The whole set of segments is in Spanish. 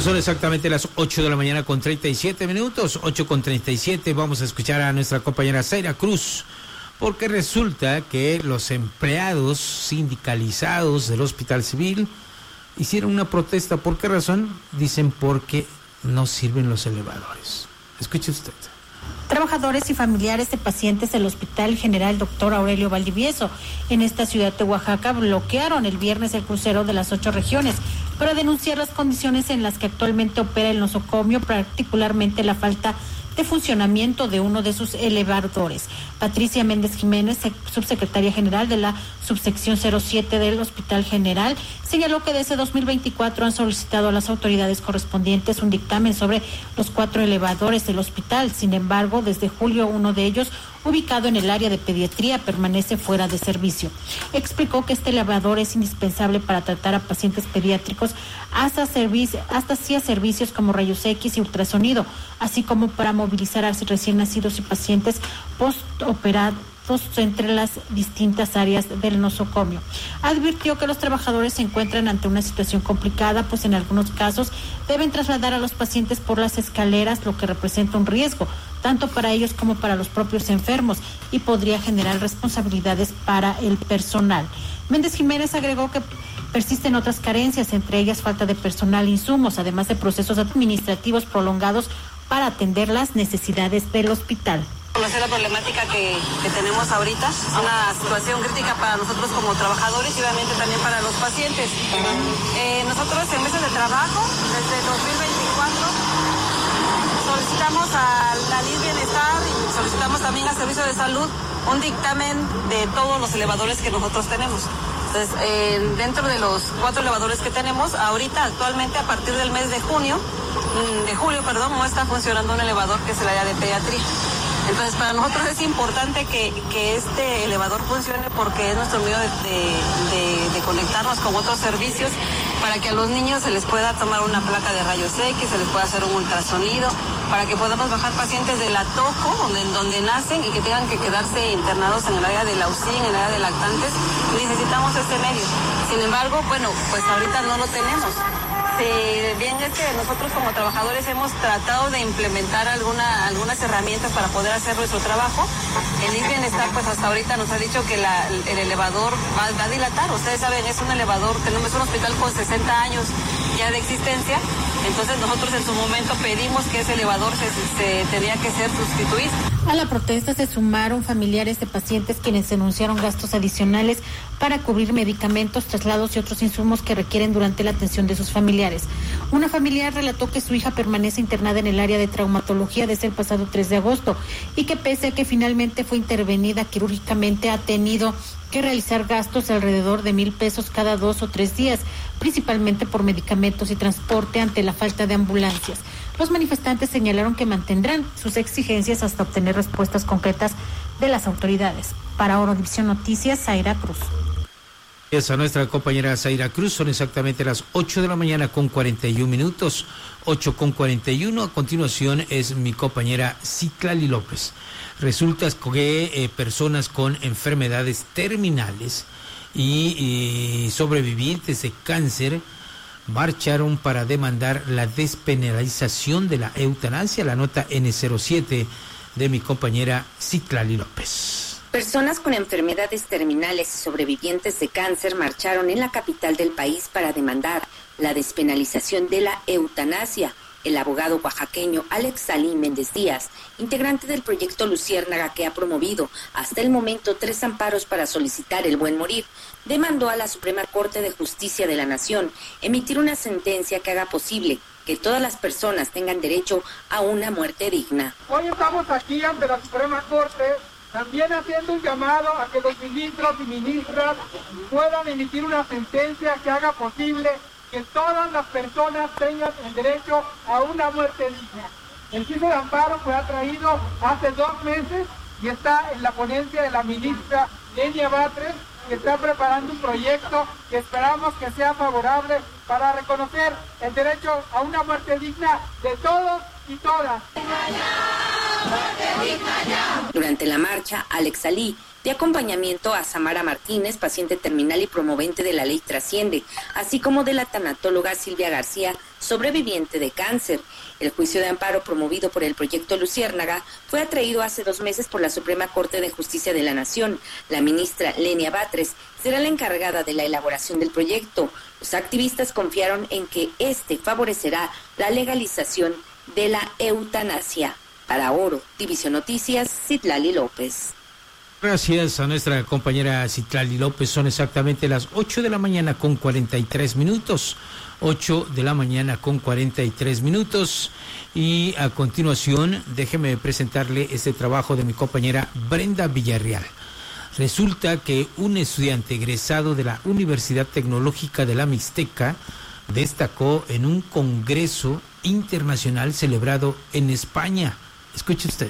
Son exactamente las 8 de la mañana con 37 minutos, 8 con 37. Vamos a escuchar a nuestra compañera Zaira Cruz, porque resulta que los empleados sindicalizados del Hospital Civil hicieron una protesta. ¿Por qué razón? Dicen porque no sirven los elevadores. Escuche usted. Trabajadores y familiares de pacientes del Hospital General Dr. Aurelio Valdivieso en esta ciudad de Oaxaca bloquearon el viernes el crucero de las 8 regiones para denunciar las condiciones en las que actualmente opera el nosocomio, particularmente la falta de funcionamiento de uno de sus elevadores. Patricia Méndez Jiménez, subsecretaria general de la subsección 07 del Hospital General, señaló que desde 2024 han solicitado a las autoridades correspondientes un dictamen sobre los 4 elevadores del hospital. Sin embargo, desde julio, uno de ellos, ubicado en el área de pediatría, permanece fuera de servicio. Explicó que este elevador es indispensable para tratar a pacientes pediátricos hasta hacia servicios como rayos X y ultrasonido, así como para movilizar a recién nacidos y pacientes postoperados entre las distintas áreas del nosocomio. Advirtió que los trabajadores se encuentran ante una situación complicada, pues en algunos casos deben trasladar a los pacientes por las escaleras, lo que representa un riesgo tanto para ellos como para los propios enfermos y podría generar responsabilidades para el personal. Méndez Jiménez agregó que persisten otras carencias, entre ellas falta de personal e insumos, además de procesos administrativos prolongados para atender las necesidades del hospital. Conocer la problemática que tenemos ahorita, es una situación crítica para nosotros como trabajadores y obviamente también para los pacientes. Nosotros en meses de trabajo, desde 2024, solicitamos a la LIS Bienestar y solicitamos también al Servicio de Salud un dictamen de todos los elevadores que nosotros tenemos. Entonces, dentro de los 4 elevadores que tenemos, ahorita actualmente a partir del mes de julio, no está funcionando un elevador que es el área de pediatría. Entonces, para nosotros es importante que este elevador funcione porque es nuestro medio de conectarnos con otros servicios para que a los niños se les pueda tomar una placa de rayos X, se les pueda hacer un ultrasonido, para que podamos bajar pacientes de la TOCO, donde nacen y que tengan que quedarse internados en el área de la UCI, en el área de lactantes. Necesitamos este medio. Sin embargo, pues ahorita no lo tenemos. Bien es que nosotros como trabajadores hemos tratado de implementar algunas herramientas para poder hacer nuestro trabajo. El IMSS Bienestar pues hasta ahorita nos ha dicho que el elevador va a dilatar. Ustedes saben, es un elevador, tenemos un hospital con 60 años ya de existencia. Entonces nosotros en su momento pedimos que ese elevador se tenía que ser sustituido. A la protesta se sumaron familiares de pacientes quienes denunciaron gastos adicionales para cubrir medicamentos, traslados y otros insumos que requieren durante la atención de sus familiares. Una familiar relató que su hija permanece internada en el área de traumatología desde el pasado 3 de agosto y que pese a que finalmente fue intervenida quirúrgicamente ha tenido que realizar gastos alrededor de 1,000 pesos cada 2 o 3 días, principalmente por medicamentos y transporte ante la falta de ambulancias. Los manifestantes señalaron que mantendrán sus exigencias hasta obtener respuestas concretas de las autoridades. Para Orodivisión Noticias, Zaira Cruz. A nuestra compañera Zaira Cruz, son exactamente las 8 de la mañana con 41 minutos, 8 con 41. A continuación es mi compañera Citlali López. Resulta que personas con enfermedades terminales y sobrevivientes de cáncer marcharon para demandar la despenalización de la eutanasia. La nota N07 de mi compañera Citlali López. Personas con enfermedades terminales y sobrevivientes de cáncer marcharon en la capital del país para demandar la despenalización de la eutanasia. El abogado oaxaqueño Alex Salí Méndez Díaz, integrante del proyecto Luciérnaga que ha promovido hasta el momento 3 amparos para solicitar el buen morir, demandó a la Suprema Corte de Justicia de la Nación emitir una sentencia que haga posible que todas las personas tengan derecho a una muerte digna. Hoy estamos aquí ante la Suprema Corte, también haciendo un llamado a que los ministros y ministras puedan emitir una sentencia que haga posible que todas las personas tengan el derecho a una muerte digna. El juicio de amparo fue traído hace 2 meses y está en la ponencia de la ministra Lenia Batres, que está preparando un proyecto que esperamos que sea favorable para reconocer el derecho a una muerte digna de todos y todas. Durante la marcha, Alex Salí de acompañamiento a Samara Martínez, paciente terminal y promovente de la ley Trasciende, así como de la tanatóloga Silvia García, sobreviviente de cáncer. El juicio de amparo promovido por el proyecto Luciérnaga fue atraído hace 2 meses por la Suprema Corte de Justicia de la Nación. La ministra Lenia Batres será la encargada de la elaboración del proyecto. Los activistas confiaron en que este favorecerá la legalización de la eutanasia. Para Oro, División Noticias, Citlali López. Gracias a nuestra compañera Citlali López. Son exactamente las 8 de la mañana con 43 minutos. 8 de la mañana con 43 minutos. Y a continuación, déjeme presentarle este trabajo de mi compañera Brenda Villarreal. Resulta que un estudiante egresado de la Universidad Tecnológica de la Mixteca destacó en un congreso internacional celebrado en España. Escuche usted.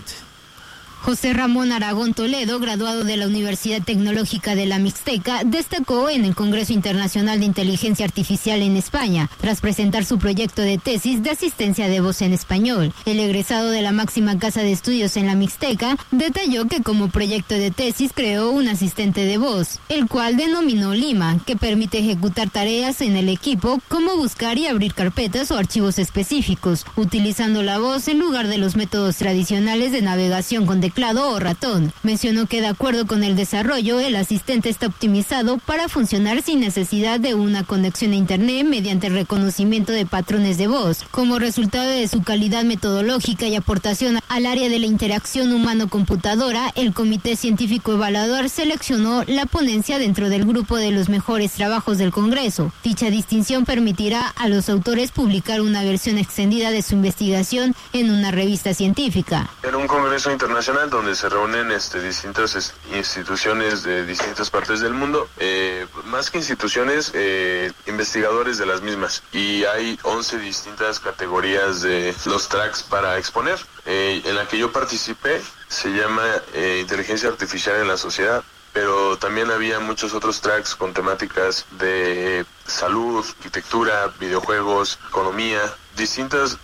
José Ramón Aragón Toledo, graduado de la Universidad Tecnológica de la Mixteca, destacó en el Congreso Internacional de Inteligencia Artificial en España, tras presentar su proyecto de tesis de asistencia de voz en español. El egresado de la máxima casa de estudios en la Mixteca detalló que como proyecto de tesis creó un asistente de voz, el cual denominó Lima, que permite ejecutar tareas en el equipo como buscar y abrir carpetas o archivos específicos, utilizando la voz en lugar de los métodos tradicionales de navegación con teclado o ratón. Mencionó que de acuerdo con el desarrollo, el asistente está optimizado para funcionar sin necesidad de una conexión a internet mediante el reconocimiento de patrones de voz. Como resultado de su calidad metodológica y aportación al área de la interacción humano-computadora, el Comité Científico Evaluador seleccionó la ponencia dentro del grupo de los mejores trabajos del Congreso. Dicha distinción permitirá a los autores publicar una versión extendida de su investigación en una revista científica. En un congreso internacional donde se reúnen distintas instituciones de distintas partes del mundo, más que instituciones, investigadores de las mismas, y hay 11 distintas categorías de los tracks para exponer. En la que yo participé se llama Inteligencia Artificial en la Sociedad, pero también había muchos otros tracks con temáticas de salud, arquitectura, videojuegos, economía, distintas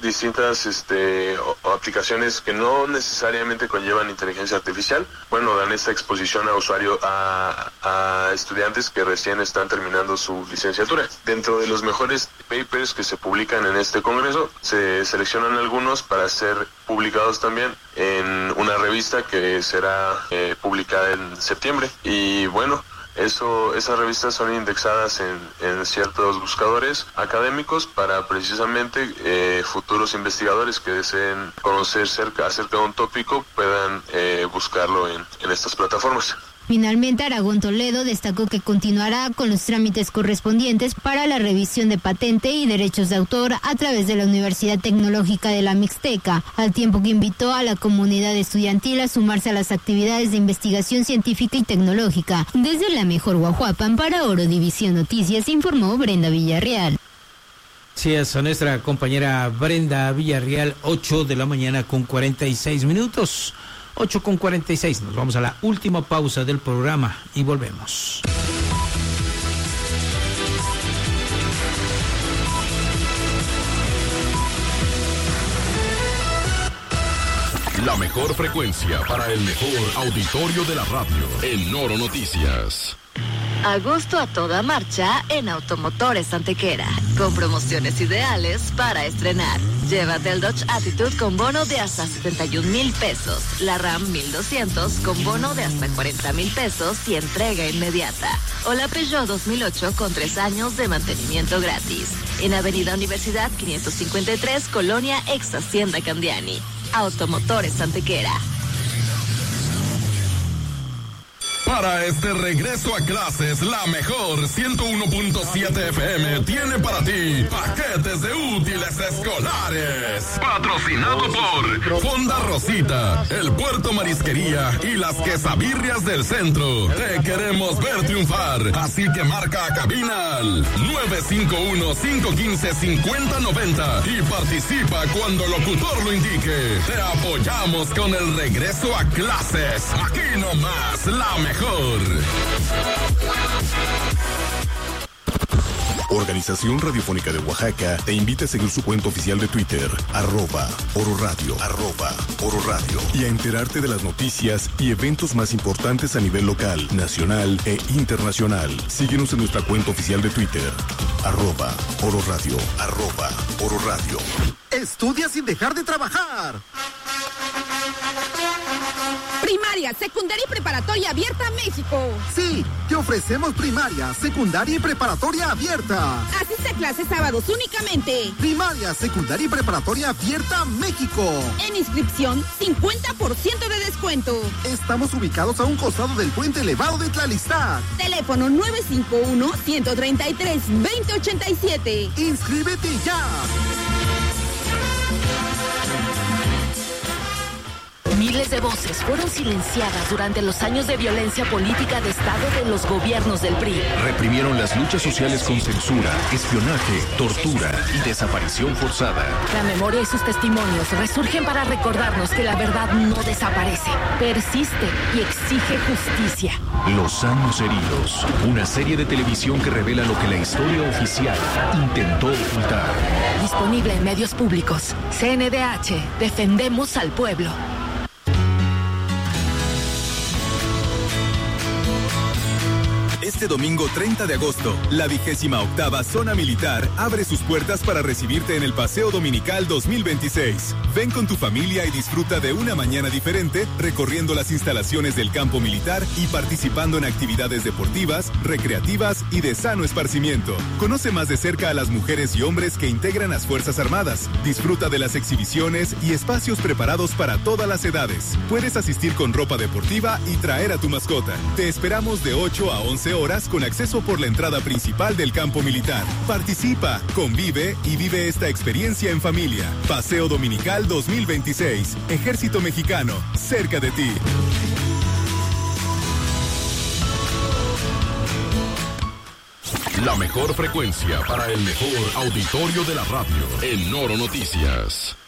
aplicaciones que no necesariamente conllevan inteligencia artificial. Bueno, dan esta exposición a usuarios, a estudiantes que recién están terminando su licenciatura. Dentro de los mejores papers que se publican en este congreso, se seleccionan algunos para ser publicados también en una revista que será publicada en septiembre. Y bueno, esas revistas son indexadas en ciertos buscadores académicos para precisamente futuros investigadores que deseen conocer acerca de un tópico puedan buscarlo en estas plataformas. Finalmente, Aragón Toledo destacó que continuará con los trámites correspondientes para la revisión de patente y derechos de autor a través de la Universidad Tecnológica de la Mixteca, al tiempo que invitó a la comunidad estudiantil a sumarse a las actividades de investigación científica y tecnológica. Desde la mejor Guajuapan, para Oro División Noticias, informó Brenda Villarreal. Sí, es a nuestra compañera Brenda Villarreal, 8 de la mañana con 46 minutos. 8:46, nos vamos a la última pausa del programa y volvemos. La mejor frecuencia para el mejor auditorio de la radio en Oro Noticias. Agosto a toda marcha en Automotores Antequera, con promociones ideales para estrenar. Llévate el Dodge Attitude con bono de hasta 71,000 pesos, la Ram 1200 con bono de hasta 40,000 pesos y entrega inmediata, o la Peugeot 2008 con 3 años de mantenimiento gratis. En Avenida Universidad 553, Colonia Ex Hacienda Candiani. Automotores Antequera. Para este regreso a clases, la mejor 101.7 FM tiene para ti paquetes de útiles escolares. Patrocinado por Fonda Rosita, El Puerto Marisquería y las Quesabirrias del Centro. Te queremos ver triunfar, así que marca a cabina al 951-515-5090 y participa cuando el locutor lo indique. Te apoyamos con el regreso a clases. Aquí nomás, la mejor. Organización Radiofónica de Oaxaca te invita a seguir su cuenta oficial de Twitter, @Oro Radio, y a enterarte de las noticias y eventos más importantes a nivel local, nacional e internacional. Síguenos en nuestra cuenta oficial de Twitter, @Oro Radio. Estudia sin dejar de trabajar. Primaria, secundaria y preparatoria abierta México. Sí, te ofrecemos primaria, secundaria y preparatoria abierta. Asiste a clases sábados únicamente. Primaria, secundaria y preparatoria abierta México. En inscripción, 50% de descuento. Estamos ubicados a un costado del puente elevado de Tlalistán. Teléfono 951-133-2087. ¡Inscríbete ya! Miles de voces fueron silenciadas durante los años de violencia política de Estado de los gobiernos del PRI. Reprimieron las luchas sociales con censura, espionaje, tortura y desaparición forzada. La memoria y sus testimonios resurgen para recordarnos que la verdad no desaparece, persiste y exige justicia. Los años heridos, una serie de televisión que revela lo que la historia oficial intentó ocultar. Disponible en medios públicos. CNDH, defendemos al pueblo. Este domingo 30 de agosto, la 28ª Zona Militar abre sus puertas para recibirte en el Paseo Dominical 2026. Ven con tu familia y disfruta de una mañana diferente, recorriendo las instalaciones del campo militar y participando en actividades deportivas, recreativas y de sano esparcimiento. Conoce más de cerca a las mujeres y hombres que integran las Fuerzas Armadas. Disfruta de las exhibiciones y espacios preparados para todas las edades. Puedes asistir con ropa deportiva y traer a tu mascota. Te esperamos de 8 a 11 horas con acceso por la entrada principal del campo militar. Participa, convive y vive esta experiencia en familia. Paseo Dominical 2026. Ejército Mexicano, cerca de ti. La mejor frecuencia para el mejor auditorio de la radio. En Oro Noticias.